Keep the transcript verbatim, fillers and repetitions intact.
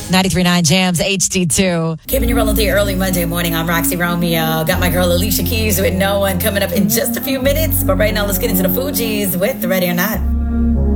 ninety-three point nine Jams H D two. Keeping you rolling through your early Monday morning. I'm Roxy Romeo. Got my girl Alicia Keys with No One coming up in just a few minutes. But right now, let's get into the Fugees with Ready or Not.